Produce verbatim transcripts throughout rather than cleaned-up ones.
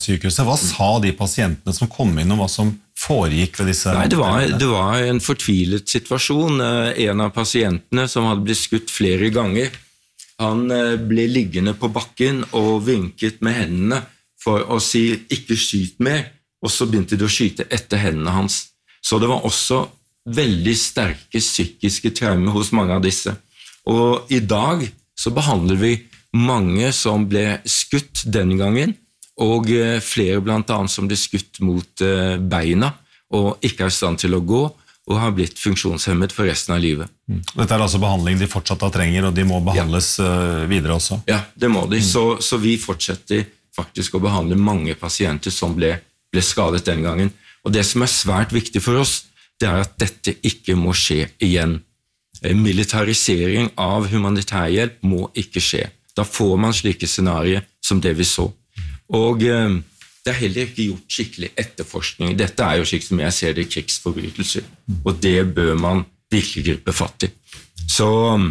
sykehuset. Hva sa de pasientene som kom inn, og hva som foregikk ved disse? Nei, det var, det var en fortvilet situasjon. En av pasientene som hadde blitt skutt flere ganger, han ble liggende på bakken og vinket med hendene for å si ikke skyt mer, og så begynte de å skyte etter hendene hans. Så det var også veldig sterke psykiske traumer hos mange av disse. Og i dag så behandler vi mange som ble skutt den gangen, og flere blant annet som ble skutt mot beina, og ikke er i stand til å gå, og har blitt funksjonshemmet for resten av livet. Dette er altså behandling de fortsatt trenger, og de må behandles ja. videre også? Ja, det må de. Så, så vi fortsetter faktisk å behandle mange pasienter som ble, ble skadet den gangen. Og det som er svært viktig for oss, det er at dette ikke må skje igjen. Militarisering av humanitærhjelp må ikke skje. Da får man slike scenarier som det vi så. Og eh, det er heller ikke gjort skikkelig etterforskning. Dette er jo slik som jeg ser det krigsforbrytelser, og det bør man virkelig gripe fatt i. Så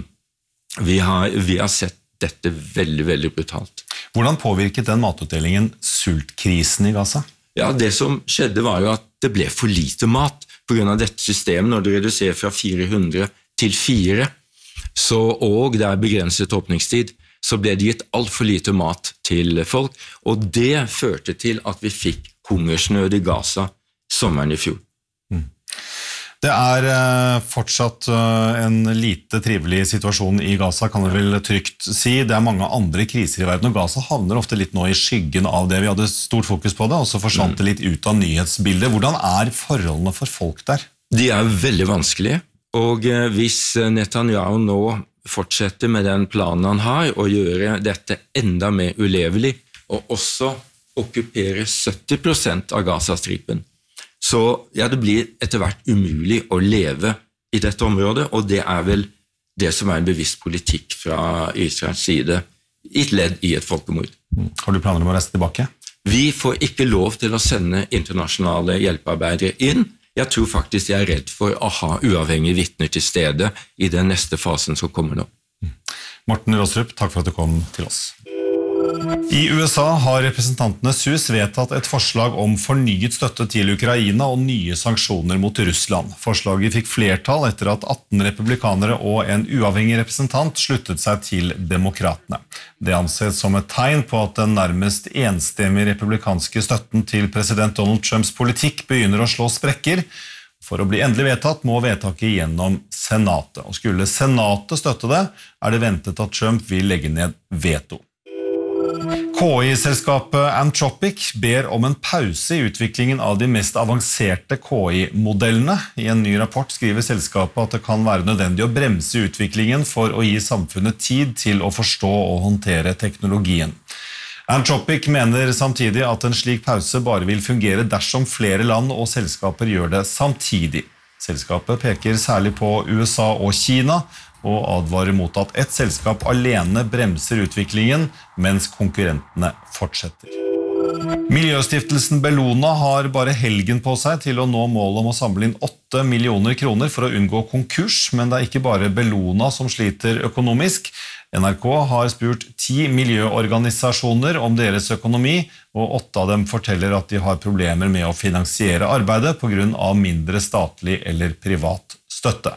vi har, vi har sett dette veldig, veldig brutalt. Hvordan påvirket den matutdelingen sultkrisen i Gaza? Ja, det som skjedde var jo at det ble for lite mat på grunn av dette systemet, når det reduserer fra fire hundre til fire, så, og det er begrenset åpningstid, så ble det gitt alt for lite mat til folk, og det førte til at vi fikk hungersnød i Gaza sommeren i fjor. Mm. Det er uh, fortsatt uh, en lite trivelig situasjon i Gaza, kan jeg vel trygt si. Det er mange andre kriser i verden, og Gaza havner ofte litt nå i skyggen av det. Vi hadde stort fokus på det, og så forsvant det litt ut av nyhetsbildet. Hvordan er forholdene for folk der? De er veldig vanskelige, og uh, hvis Netanyahu nå fortsette med den planen han har, og gjøre dette enda mer ulevelig, og også okkupere sytti prosent av Gazastripen. Så ja, det blir etter hvert umulig å leve i dette området, og det er vel det som er en bevisst politikk fra Israels side, i et ledd i et folkemord. Har du planer om å reise tilbake? Vi får ikke lov til å sende internasjonale hjelpearbeidere inn. Jeg tror faktisk jeg er redd for å ha uavhengige vitner til stede i den neste fasen som kommer nå. Morten Raastrup, takk for at du kom til oss. I U S A har representantenes hus vedtatt et forslag om fornyet støtte til Ukraina og nye sanksjoner mot Russland. Forslaget fikk flertall etter at atten republikanere og en uavhengig representant sluttet seg til demokratene. Det anses som et tegn på at den nærmest enstemmige republikanske støtten til president Donald Trumps politikk begynner å slå sprekker. For å bli endelig vedtatt må vedtaket gjennom Senatet. Og skulle Senatet støtte det, er det ventet at Trump vil legge ned veto. K I-selskapet Anthropic ber om en pause i utviklingen av de mest avanserte K I-modellene. I en ny rapport skriver selskapet at det kan være nødvendig å bremse utviklingen for å gi samfunnet tid til å forstå og håndtere teknologien. Anthropic mener samtidig at en slik pause bare vil fungere dersom flere land og selskaper gjør det samtidig. Selskapet peker særlig på U S A og Kina, og advarer mot at et selskap alene bremser utviklingen, mens konkurrentene fortsetter. Miljøstiftelsen Bellona har bare helgen på seg til å nå målet om å samle inn åtte millioner kroner for å unngå konkurs, men det er ikke bare Bellona som sliter økonomisk. N R K har spurt ti miljøorganisasjoner om deres økonomi, og åtte av dem forteller at de har problemer med å finansiere arbeidet på grunn av mindre statlig eller privat støtte.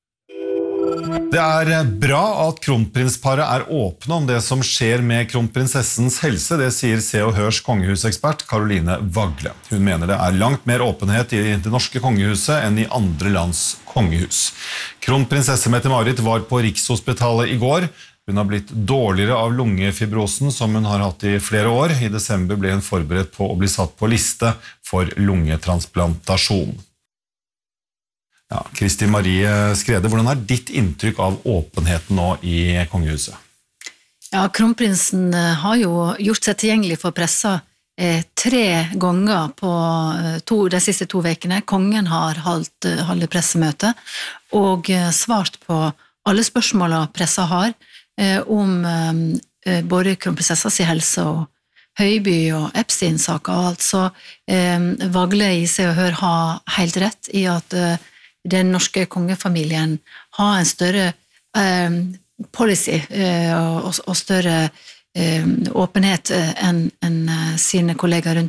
Det er bra at kronprinsparet er åpne om det som skjer med kronprinsessens helse, det sier Se og Hørs kongehusekspert Caroline Vagle. Hun mener det er langt mer åpenhet i det norske kongehuset enn i andre lands kongehus. Kronprinsesse Mette-Marit var på Rikshospitalet i går. Hun har blitt dårligere av lungefibrosen som hun har hatt i flere år. I desember ble hun forberedt på å bli satt på liste for lungetransplantasjon. Ja, Kristi Marie Skrede, hvordan er ditt inntrykk av åpenheten nå i kongehuset? Ja, kronprinsen har jo gjort seg tilgjengelig for pressa eh, tre ganger på to, de siste to vekene. Kongen har holdt, holdt pressemøte og eh, svart på alle spørsmålene pressa har eh, om eh, både kronprinsessas helse og Høiby og Epstein-saker og alt. Så eh, Vagle i Se og Hør har helt rett i at eh, den norske kongefamilien har en større eh, policy eh, og, og større åpenhet enn en sine kollegaer rundt